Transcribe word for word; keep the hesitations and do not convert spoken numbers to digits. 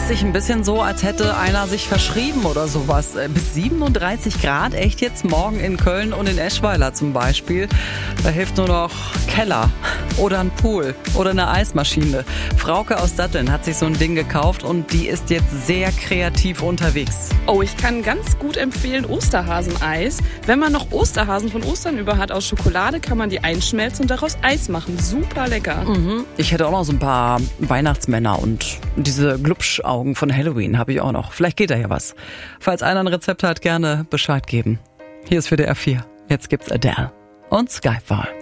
liest sich ein bisschen so, als hätte einer sich verschrieben oder sowas. Bis siebenunddreißig Grad, echt jetzt morgen in Köln und in Eschweiler zum Beispiel. Da hilft nur noch Keller oder ein Pool oder eine Eismaschine. Frauke aus Datteln hat sich so ein Ding gekauft und die ist jetzt sehr kreativ unterwegs. Oh, ich kann ganz gut empfehlen Osterhaseneis. Wenn man noch Osterhasen von Ostern über hat aus Schokolade, kann man die einschmelzen und daraus Eis machen. Super lecker. Mhm. Ich hätte auch noch so ein paar Weihnachtsmänner und diese Glubschaugen von Halloween habe ich auch noch. Vielleicht geht da ja was. Falls einer ein Rezept hat, gerne Bescheid geben. Hier ist für der R vier. Jetzt gibt's Adele und Skyfall.